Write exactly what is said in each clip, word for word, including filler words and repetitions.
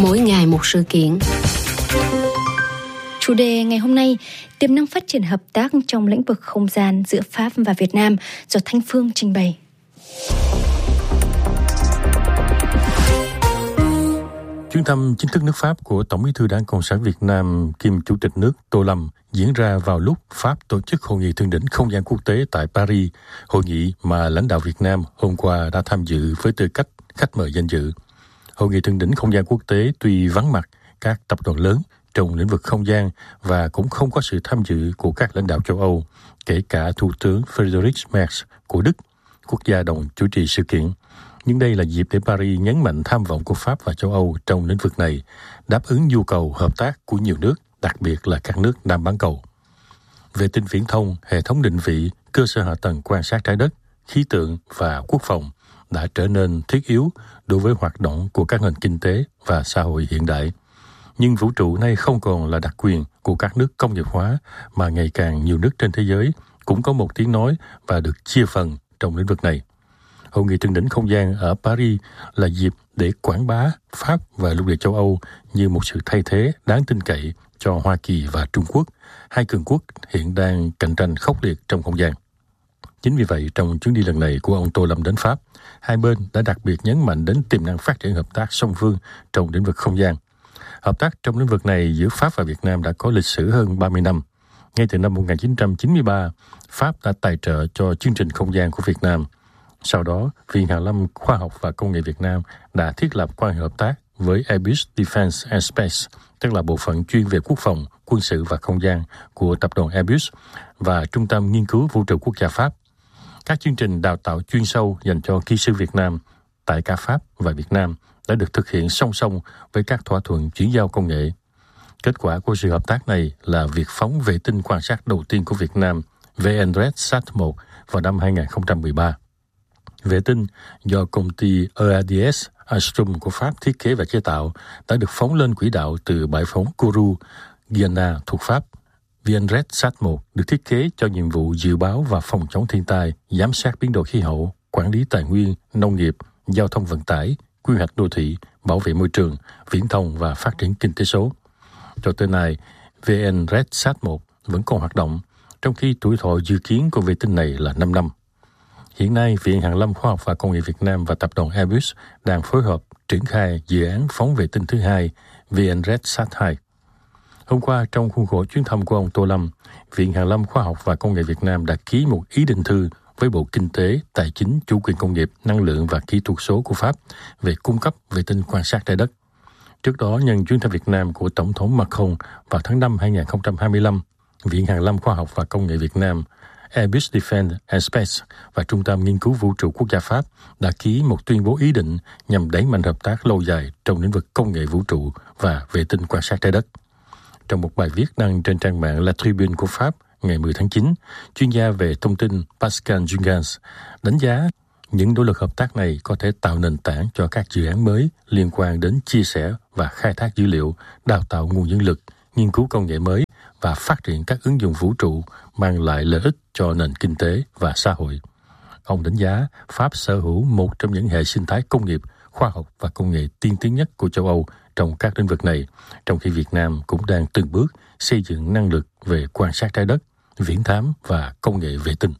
Mỗi ngày một sự kiện. Chủ đề ngày hôm nay, tiềm năng phát triển hợp tác trong lĩnh vực không gian giữa Pháp và Việt Nam do Thanh Phương trình bày. Chuyến thăm chính thức nước Pháp của Tổng Bí thư Đảng Cộng sản Việt Nam kiêm Chủ tịch nước Tô Lâm diễn ra vào lúc Pháp tổ chức Hội nghị thượng đỉnh không gian quốc tế tại Paris, hội nghị mà lãnh đạo Việt Nam hôm qua đã tham dự với tư cách khách mời danh dự. Hội nghị thượng đỉnh không gian quốc tế tuy vắng mặt các tập đoàn lớn trong lĩnh vực không gian và cũng không có sự tham dự của các lãnh đạo châu Âu, kể cả Thủ tướng Friedrich Merz của Đức, quốc gia đồng chủ trì sự kiện. Nhưng đây là dịp để Paris nhấn mạnh tham vọng của Pháp và châu Âu trong lĩnh vực này, đáp ứng nhu cầu hợp tác của nhiều nước, đặc biệt là các nước Nam bán cầu. Vệ tinh viễn thông, hệ thống định vị, cơ sở hạ tầng quan sát trái đất, khí tượng và quốc phòng đã trở nên thiết yếu đối với hoạt động của các nền kinh tế và xã hội hiện đại. Nhưng vũ trụ nay không còn là đặc quyền của các nước công nghiệp hóa, mà ngày càng nhiều nước trên thế giới cũng có một tiếng nói và được chia phần trong lĩnh vực này. Hội nghị thượng đỉnh không gian ở Paris là dịp để quảng bá Pháp và lục địa châu Âu như một sự thay thế đáng tin cậy cho Hoa Kỳ và Trung Quốc, hai cường quốc hiện đang cạnh tranh khốc liệt trong không gian. Chính vì vậy, trong chuyến đi lần này của ông Tô Lâm đến Pháp, hai bên đã đặc biệt nhấn mạnh đến tiềm năng phát triển hợp tác song phương trong lĩnh vực không gian. Hợp tác trong lĩnh vực này giữa Pháp và Việt Nam đã có lịch sử hơn ba mươi năm. Ngay từ năm một nghìn chín trăm chín mươi ba, Pháp đã tài trợ cho chương trình không gian của Việt Nam. Sau đó, Viện Hàn lâm Khoa học và Công nghệ Việt Nam đã thiết lập quan hệ hợp tác với Airbus Defence and Space, tức là bộ phận chuyên về quốc phòng, quân sự và không gian của tập đoàn Airbus và Trung tâm Nghiên cứu Vũ trụ Quốc gia Pháp. Các chương trình đào tạo chuyên sâu dành cho kỹ sư Việt Nam tại cả Pháp và Việt Nam đã được thực hiện song song với các thỏa thuận chuyển giao công nghệ. Kết quả của sự hợp tác này là việc phóng vệ tinh quan sát đầu tiên của Việt Nam VNRED-SAT một vào năm hai nghìn không trăm mười ba. Vệ tinh do công ty e a đê ét Astrum của Pháp thiết kế và chế tạo đã được phóng lên quỹ đạo từ bãi phóng Kourou, Guyana thuộc Pháp. VNRED-SAT một được thiết kế cho nhiệm vụ dự báo và phòng chống thiên tai, giám sát biến đổi khí hậu, quản lý tài nguyên, nông nghiệp, giao thông vận tải, quy hoạch đô thị, bảo vệ môi trường, viễn thông và phát triển kinh tế số. Cho tới nay, VNRED-SAT một vẫn còn hoạt động, trong khi tuổi thọ dự kiến của vệ tinh này là năm năm. Hiện nay, Viện Hàn lâm Khoa học và Công nghệ Việt Nam và tập đoàn Airbus đang phối hợp triển khai dự án phóng vệ tinh thứ hai VNRED-SAT hai. Hôm qua, trong khuôn khổ chuyến thăm của ông Tô Lâm, Viện Hàn lâm Khoa học và Công nghệ Việt Nam đã ký một ý định thư với Bộ Kinh tế, Tài chính, Chủ quyền công nghiệp, Năng lượng và Kỹ thuật số của Pháp về cung cấp vệ tinh quan sát trái đất. Trước đó, nhân chuyến thăm Việt Nam của Tổng thống Macron vào tháng năm hai nghìn không trăm hai mươi lăm, Viện Hàn lâm Khoa học và Công nghệ Việt Nam, Airbus Defence and Space và Trung tâm Nghiên cứu Vũ trụ Quốc gia Pháp đã ký một tuyên bố ý định nhằm đẩy mạnh hợp tác lâu dài trong lĩnh vực công nghệ vũ trụ và vệ tinh quan sát trái đất. Trong một bài viết đăng trên trang mạng La Tribune của Pháp ngày mười tháng chín, chuyên gia về thông tin Pascal Jungans đánh giá những nỗ lực hợp tác này có thể tạo nền tảng cho các dự án mới liên quan đến chia sẻ và khai thác dữ liệu, đào tạo nguồn nhân lực, nghiên cứu công nghệ mới và phát triển các ứng dụng vũ trụ mang lại lợi ích cho nền kinh tế và xã hội. Ông đánh giá Pháp sở hữu một trong những hệ sinh thái công nghiệp, khoa học và công nghệ tiên tiến nhất của châu Âu trong các lĩnh vực này, trong khi Việt Nam cũng đang từng bước xây dựng năng lực về quan sát trái đất, viễn thám và công nghệ vệ tinh.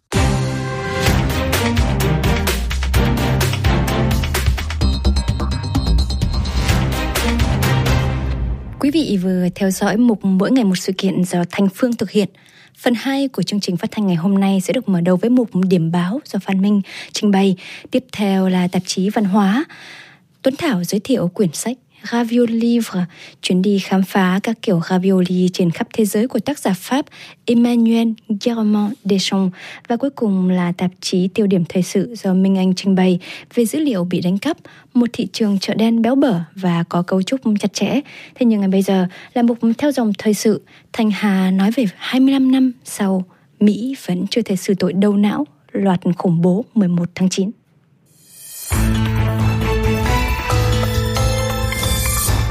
Quý vị vừa theo dõi mục Mỗi ngày một sự kiện do Thanh Phương thực hiện. Phần hai của chương trình phát thanh ngày hôm nay sẽ được mở đầu với mục Điểm báo do Phan Minh trình bày. Tiếp theo là tạp chí Văn hóa. Tuấn Thảo giới thiệu quyển sách Ravioli Livre, chuyến đi khám phá các kiểu ravioli trên khắp thế giới của tác giả Pháp Emmanuel Guillermo Deschamps. Và cuối cùng là tạp chí Tiêu điểm thời sự do Minh Anh trình bày về dữ liệu bị đánh cắp, một thị trường chợ đen béo bở và có cấu trúc chặt chẽ. Thế nhưng ngày bây giờ là mục theo dòng thời sự. Thanh Hà nói về hai mươi lăm năm sau, Mỹ vẫn chưa thể xử tội đầu não loạt khủng bố mười một tháng chín. Ca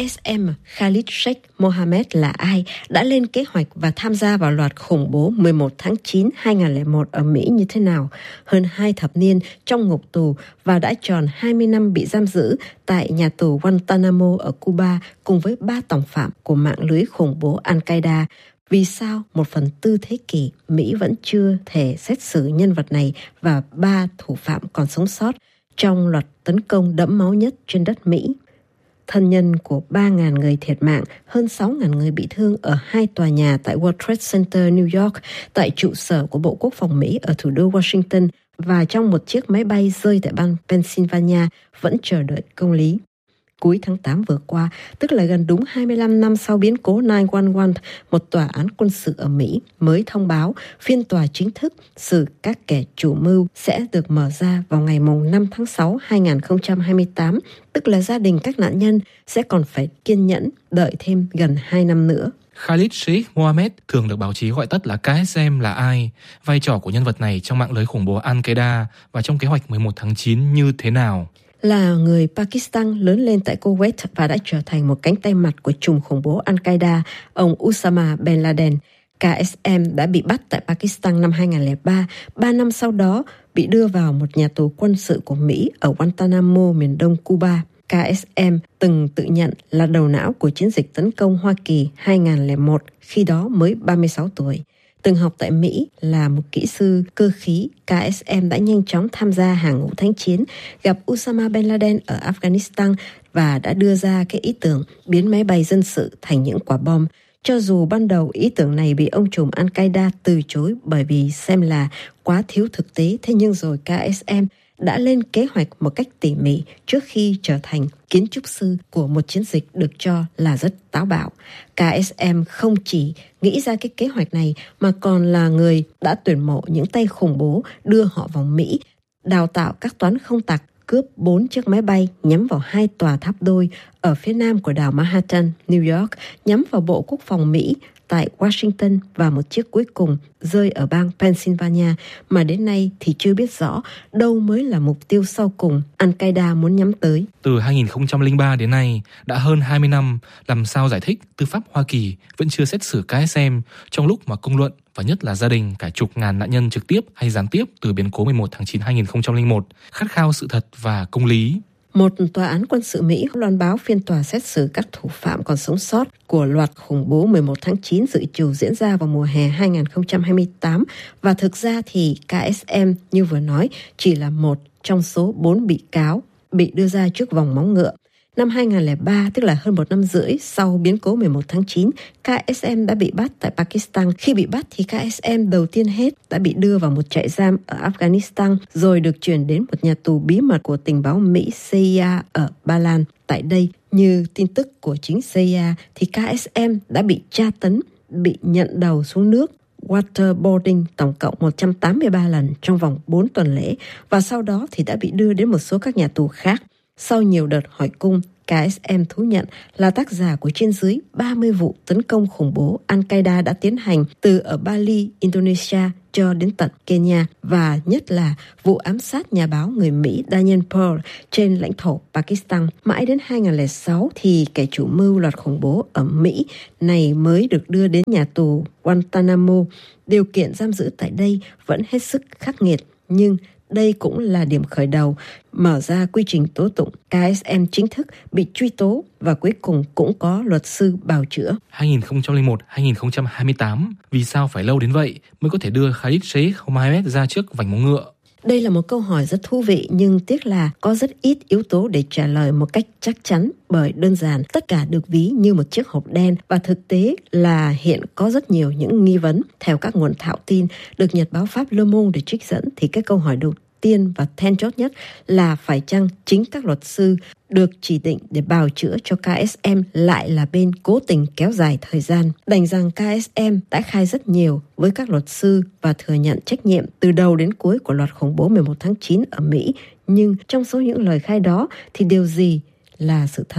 ét em Khalid Sheikh Mohammed là ai, đã lên kế hoạch và tham gia vào loạt khủng bố mười một tháng chín năm hai nghìn không trăm lẻ một ở Mỹ như thế nào, hơn hai thập niên trong ngục tù và đã tròn hai mươi năm bị giam giữ tại nhà tù Guantanamo ở Cuba cùng với ba tòng phạm của mạng lưới khủng bố Al-Qaeda. Vì sao một phần tư thế kỷ Mỹ vẫn chưa thể xét xử nhân vật này và ba thủ phạm còn sống sót trong loạt tấn công đẫm máu nhất trên đất Mỹ? Thân nhân của ba nghìn người thiệt mạng, hơn sáu nghìn người bị thương ở hai tòa nhà tại World Trade Center, New York, tại trụ sở của Bộ Quốc phòng Mỹ ở thủ đô Washington và trong một chiếc máy bay rơi tại bang Pennsylvania vẫn chờ đợi công lý. Cuối tháng tám vừa qua, tức là gần đúng hai mươi lăm năm sau biến cố chín một một, một tòa án quân sự ở Mỹ mới thông báo phiên tòa chính thức xử các kẻ chủ mưu sẽ được mở ra vào ngày năm tháng sáu năm hai nghìn không trăm hai mươi tám, tức là gia đình các nạn nhân sẽ còn phải kiên nhẫn đợi thêm gần hai năm nữa. Khalid Sheikh Mohammed, thường được báo chí gọi tắt là ca ét em, là ai? Vai trò của nhân vật này trong mạng lưới khủng bố Al-Qaeda và trong kế hoạch mười một tháng chín như thế nào? Là người Pakistan lớn lên tại Kuwait và đã trở thành một cánh tay mặt của chùm khủng bố Al-Qaeda, ông Osama bin Laden. ca ét em đã bị bắt tại Pakistan năm hai nghìn không trăm lẻ ba, ba năm sau đó bị đưa vào một nhà tù quân sự của Mỹ ở Guantanamo, miền đông Cuba. ca ét em từng tự nhận là đầu não của chiến dịch tấn công Hoa Kỳ hai nghìn không trăm lẻ một, khi đó mới ba mươi sáu tuổi. Từng học tại Mỹ, là một kỹ sư cơ khí, ca ét em đã nhanh chóng tham gia hàng ngũ thánh chiến, gặp Osama bin Laden ở Afghanistan và đã đưa ra cái ý tưởng biến máy bay dân sự thành những quả bom. Cho dù ban đầu ý tưởng này bị ông trùm Al-Qaeda từ chối bởi vì xem là quá thiếu thực tế, thế nhưng rồi ca ét em đã lên kế hoạch một cách tỉ mỉ trước khi trở thành kiến trúc sư của một chiến dịch được cho là rất táo bạo. ca ét em không chỉ nghĩ ra cái kế hoạch này mà còn là người đã tuyển mộ những tay khủng bố đưa họ vào Mỹ, đào tạo các toán không tặc, cướp bốn chiếc máy bay nhắm vào hai tòa tháp đôi ở phía nam của đảo Manhattan, New York, nhắm vào Bộ Quốc phòng Mỹ tại Washington và một chiếc cuối cùng rơi ở bang Pennsylvania mà đến nay thì chưa biết rõ đâu mới là mục tiêu sau cùng Al-Qaeda muốn nhắm tới. Từ hai nghìn không trăm lẻ ba đến nay, đã hơn hai mươi năm, làm sao giải thích tư pháp Hoa Kỳ vẫn chưa xét xử ca ét em trong lúc mà công luận và nhất là gia đình cả chục ngàn nạn nhân trực tiếp hay gián tiếp từ biến cố mười một tháng chín năm hai nghìn không trăm lẻ một khát khao sự thật và công lý. Một tòa án quân sự Mỹ loan báo phiên tòa xét xử các thủ phạm còn sống sót của loạt khủng bố mười một tháng chín dự trù diễn ra vào mùa hè hai nghìn không trăm hai mươi tám, và thực ra thì ca ét em như vừa nói chỉ là một trong số bốn bị cáo bị đưa ra trước vòng móng ngựa. Năm hai nghìn không trăm lẻ ba, tức là hơn một năm rưỡi sau biến cố mười một tháng chín, ca ét em đã bị bắt tại Pakistan. Khi bị bắt thì ca ét em đầu tiên hết đã bị đưa vào một trại giam ở Afghanistan, rồi được chuyển đến một nhà tù bí mật của tình báo Mỹ xê i a ở Ba Lan. Tại đây, như tin tức của chính xê i a, thì ca ét em đã bị tra tấn, bị nhận đầu xuống nước, waterboarding tổng cộng một trăm tám mươi ba lần trong vòng bốn tuần lễ, và sau đó thì đã bị đưa đến một số các nhà tù khác. Sau nhiều đợt hỏi cung, ca ét em thú nhận là tác giả của trên dưới ba mươi vụ tấn công khủng bố Al-Qaeda đã tiến hành từ ở Bali, Indonesia cho đến tận Kenya, và nhất là vụ ám sát nhà báo người Mỹ Daniel Pearl trên lãnh thổ Pakistan. Mãi đến hai nghìn không trăm lẻ sáu thì kẻ chủ mưu loạt khủng bố ở Mỹ này mới được đưa đến nhà tù Guantanamo. Điều kiện giam giữ tại đây vẫn hết sức khắc nghiệt, nhưng đây cũng là điểm khởi đầu mở ra quy trình tố tụng. ca ét em chính thức bị truy tố và cuối cùng cũng có luật sư bào chữa. hai nghìn không trăm lẻ một đến hai nghìn không trăm hai mươi tám, vì sao phải lâu đến vậy mới có thể đưa Khalid Sheikh Mohammed ra trước vành móng ngựa? Đây là một câu hỏi rất thú vị, nhưng tiếc là có rất ít yếu tố để trả lời một cách chắc chắn, bởi đơn giản tất cả được ví như một chiếc hộp đen, và thực tế là hiện có rất nhiều những nghi vấn. Theo các nguồn thạo tin được nhật báo Pháp Le Monde để trích dẫn, thì cái câu hỏi đầu tiên và then chốt nhất là phải chăng chính các luật sư được chỉ định để bào chữa cho ca ét em lại là bên cố tình kéo dài thời gian. Đành rằng ca ét em đã khai rất nhiều với các luật sư và thừa nhận trách nhiệm từ đầu đến cuối của loạt khủng bố mười một tháng chín ở Mỹ. Nhưng trong số những lời khai đó thì điều gì là sự thật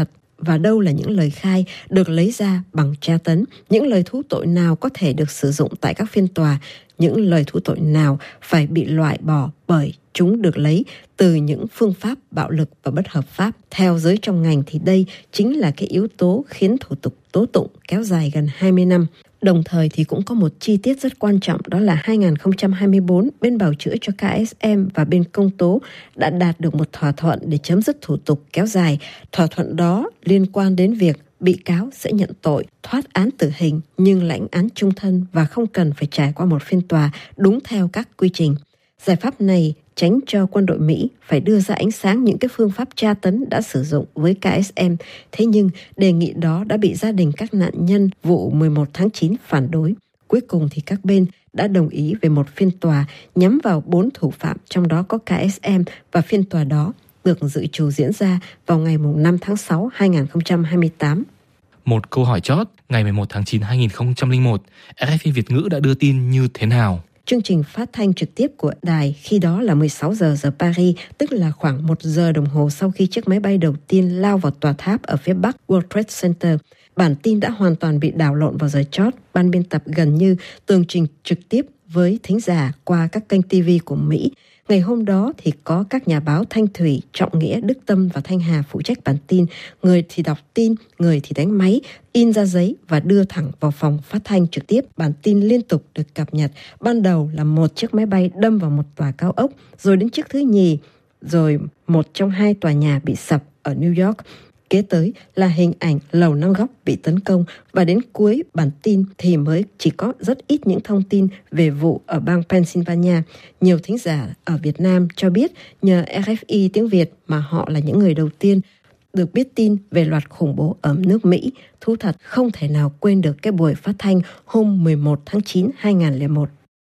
và đâu là những lời khai được lấy ra bằng tra tấn, những lời thú tội nào có thể được sử dụng tại các phiên tòa, những lời thú tội nào phải bị loại bỏ bởi chúng được lấy từ những phương pháp bạo lực và bất hợp pháp. Theo giới trong ngành thì đây chính là cái yếu tố khiến thủ tục tố tụng kéo dài gần hai mươi năm. Đồng thời thì cũng có một chi tiết rất quan trọng, đó là hai không hai tư, bên bào chữa cho ca ét em và bên công tố đã đạt được một thỏa thuận để chấm dứt thủ tục kéo dài. Thỏa thuận đó liên quan đến việc bị cáo sẽ nhận tội, thoát án tử hình nhưng lãnh án chung thân và không cần phải trải qua một phiên tòa đúng theo các quy trình. Giải pháp này tránh cho quân đội Mỹ phải đưa ra ánh sáng những cái phương pháp tra tấn đã sử dụng với ca ét em. Thế nhưng đề nghị đó đã bị gia đình các nạn nhân vụ mười một tháng chín phản đối. Cuối cùng thì các bên đã đồng ý về một phiên tòa nhắm vào bốn thủ phạm, trong đó có ca ét em, và phiên tòa đó được dự trù diễn ra vào ngày năm tháng sáu năm hai không hai tám. Một câu hỏi chót, ngày mười một tháng chín năm hai nghìn không trăm lẻ một, rờ ép i Việt ngữ đã đưa tin như thế nào? Chương trình phát thanh trực tiếp của đài khi đó là mười sáu giờ giờ Paris, tức là khoảng một giờ đồng hồ sau khi chiếc máy bay đầu tiên lao vào tòa tháp ở phía bắc World Trade Center. Bản tin đã hoàn toàn bị đảo lộn vào giờ chót. Ban biên tập gần như tường trình trực tiếp với thính giả qua các kênh ti vi của Mỹ. Ngày hôm đó thì có các nhà báo Thanh Thủy, Trọng Nghĩa, Đức Tâm và Thanh Hà phụ trách bản tin. Người thì đọc tin, người thì đánh máy, in ra giấy và đưa thẳng vào phòng phát thanh trực tiếp. Bản tin liên tục được cập nhật. Ban đầu là một chiếc máy bay đâm vào một tòa cao ốc, rồi đến chiếc thứ nhì, rồi một trong hai tòa nhà bị sập ở New York. Kế tới là hình ảnh lầu năm góc bị tấn công, và đến cuối bản tin thì mới chỉ có rất ít những thông tin về vụ ở bang Pennsylvania. Nhiều thính giả ở Việt Nam cho biết nhờ rờ ép i tiếng Việt mà họ là những người đầu tiên được biết tin về loạt khủng bố ở nước Mỹ. Thú thật không thể nào quên được cái buổi phát thanh hôm mười một tháng chín năm hai nghìn không trăm lẻ một.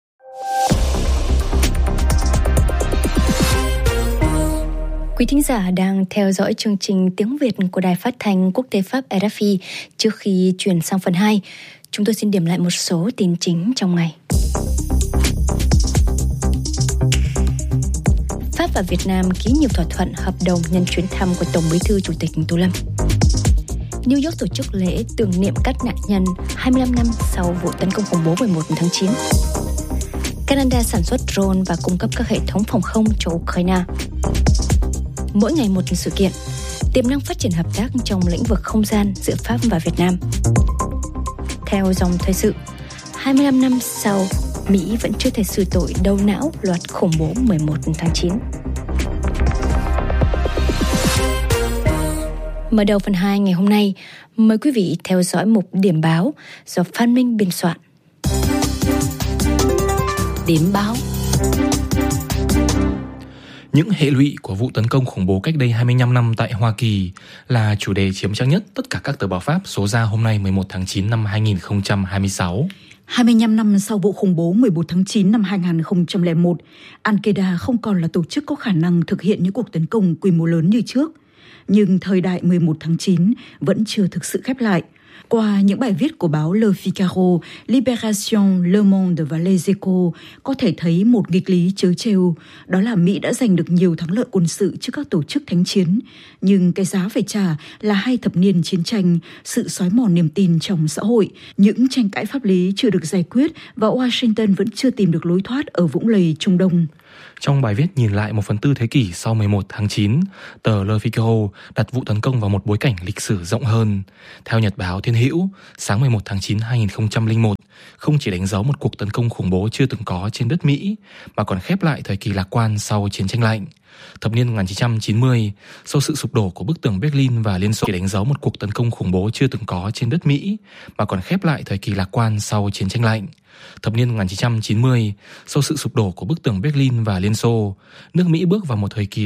Quý thính giả đang theo dõi chương trình tiếng Việt của Đài Phát thanh Quốc tế Pháp rờ ép i. Trước khi chuyển sang phần hai, chúng tôi xin điểm lại một số tin chính trong ngày. Pháp và Việt Nam ký nhiều thỏa thuận hợp đồng nhân chuyến thăm của Tổng Bí thư Chủ tịch Tô Lâm. New York tổ chức lễ tưởng niệm các nạn nhân hai mươi lăm năm sau vụ tấn công khủng bố mười một tháng chín. Canada sản xuất drone và cung cấp các hệ thống phòng không cho Ukraine. Mỗi ngày một sự kiện, tiềm năng phát triển hợp tác trong lĩnh vực không gian giữa Pháp và Việt Nam. Theo dòng thời sự, hai mươi lăm năm sau, Mỹ vẫn chưa thể xử tội đầu não loạt khủng bố mười một tháng chín. Mở đầu phần hai ngày hôm nay, mời quý vị theo dõi mục điểm báo do Phan Minh biên soạn. Điểm báo. Những hệ lụy của vụ tấn công khủng bố cách đây hai mươi lăm năm tại Hoa Kỳ là chủ đề chiếm trang nhất tất cả các tờ báo Pháp số ra hôm nay mười một tháng chín năm hai nghìn không trăm hai mươi sáu. hai mươi lăm năm sau vụ khủng bố mười một tháng chín năm hai nghìn không trăm lẻ một, Al-Qaeda không còn là tổ chức có khả năng thực hiện những cuộc tấn công quy mô lớn như trước. Nhưng thời đại mười một tháng chín vẫn chưa thực sự khép lại. Qua những bài viết của báo Le Figaro, Libération, Le Monde và Les Echos có thể thấy một nghịch lý trớ trêu, đó là Mỹ đã giành được nhiều thắng lợi quân sự trước các tổ chức thánh chiến, nhưng cái giá phải trả là hai thập niên chiến tranh, sự xói mòn niềm tin trong xã hội, những tranh cãi pháp lý chưa được giải quyết và Washington vẫn chưa tìm được lối thoát ở vũng lầy Trung Đông. Trong bài viết nhìn lại một phần tư thế kỷ sau mười một tháng chín, tờ Le Figaro đặt vụ tấn công vào một bối cảnh lịch sử rộng hơn. Theo Nhật báo Thiên Hữu, sáng mười một tháng chín năm hai nghìn không trăm lẻ một không chỉ đánh dấu một cuộc tấn công khủng bố chưa từng có trên đất Mỹ, mà còn khép lại thời kỳ lạc quan sau chiến tranh lạnh. Thập niên một nghìn chín trăm chín mươi, sau sự sụp đổ của bức tường Berlin và Liên Xô, chỉ đánh dấu một cuộc tấn công khủng bố chưa từng có trên đất Mỹ, mà còn khép lại thời kỳ lạc quan sau chiến tranh lạnh. Thập niên một nghìn chín trăm chín mươi, sau sự sụp đổ của bức tường Berlin và Liên Xô, nước Mỹ bước vào một thời kỳ